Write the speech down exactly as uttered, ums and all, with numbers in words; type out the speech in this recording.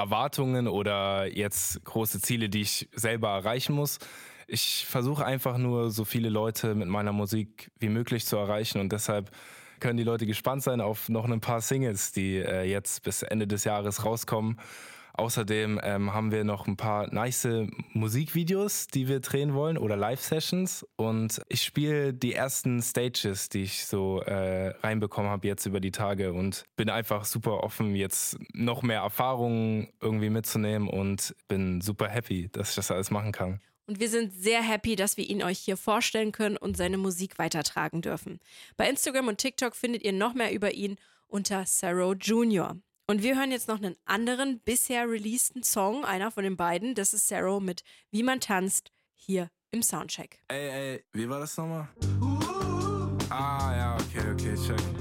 Erwartungen oder jetzt große Ziele, die ich selber erreichen muss. Ich versuche einfach nur, so viele Leute mit meiner Musik wie möglich zu erreichen und deshalb können die Leute gespannt sein auf noch ein paar Singles, die äh, jetzt bis Ende des Jahres rauskommen. Außerdem ähm, haben wir noch ein paar nice Musikvideos, die wir drehen wollen oder Live-Sessions. Und ich spiele die ersten Stages, die ich so äh, reinbekommen habe jetzt über die Tage und bin einfach super offen, jetzt noch mehr Erfahrungen irgendwie mitzunehmen und bin super happy, dass ich das alles machen kann. Und wir sind sehr happy, dass wir ihn euch hier vorstellen können und seine Musik weitertragen dürfen. Bei Instagram und TikTok findet ihr noch mehr über ihn unter Saro Junior Und wir hören jetzt noch einen anderen, bisher releaseden Song, einer von den beiden. Das ist Saro mit Wie man tanzt, hier im Soundcheck. Ey, ey, wie war das nochmal? Ah, ja, okay, okay, check.